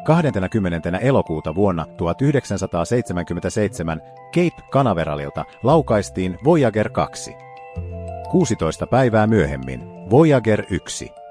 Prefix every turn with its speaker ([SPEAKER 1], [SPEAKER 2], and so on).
[SPEAKER 1] 20. elokuuta vuonna 1977 Cape Canaveralilta laukaistiin Voyager 2. 16 päivää myöhemmin Voyager 1.